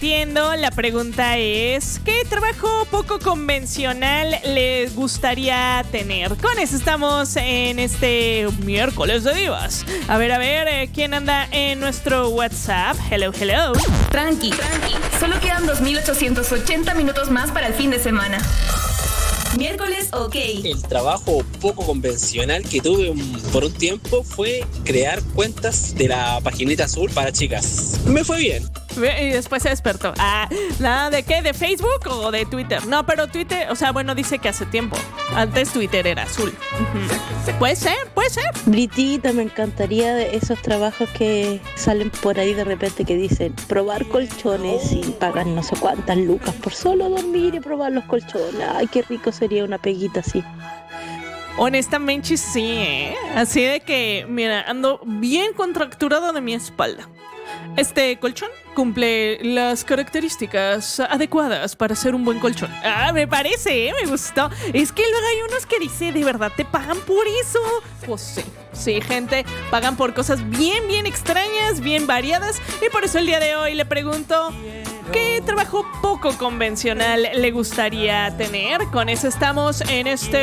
divirtiendo. La pregunta es: ¿qué trabajo poco convencional le gustaría tener? Con eso estamos en este miércoles de divas. A ver, ¿quién anda en nuestro WhatsApp? Hello. Tranqui. Solo quedan 2880 minutos más para el fin de semana. Miércoles, ok. El trabajo poco convencional que tuve por un tiempo fue crear cuentas de la paginita azul para chicas. Me fue bien. Y después se despertó. ¿De qué? ¿De Facebook o de Twitter? No, pero Twitter, dice que hace tiempo. Antes Twitter era azul. Uh-huh. Puede ser. Britita, me encantaría de esos trabajos que salen por ahí de repente que dicen probar colchones y pagan no sé cuántas lucas por solo dormir y probar los colchones. Ay, qué rico sería una peguita así. Honestamente sí, ¿eh? Así de que, mira, ando bien contracturado de mi espalda. Este colchón cumple las características adecuadas para ser un buen colchón. Me parece, me gustó. Es que luego hay unos que dice, ¿de verdad te pagan por eso? Pues sí, gente, pagan por cosas bien extrañas, bien variadas. Y por eso el día de hoy le pregunto: ¿qué trabajo poco convencional le gustaría tener? Con eso estamos en este